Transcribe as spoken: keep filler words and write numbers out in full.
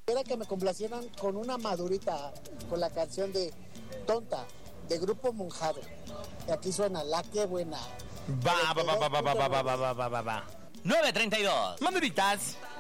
Era que me complacieran con una madurita, con la canción de Tonta, de Grupo Monjaro. Y aquí suena La Que Buena. Va, va, va, va, va, va, va, va, va, va, va, va. nueve treinta y dos. Maduritas.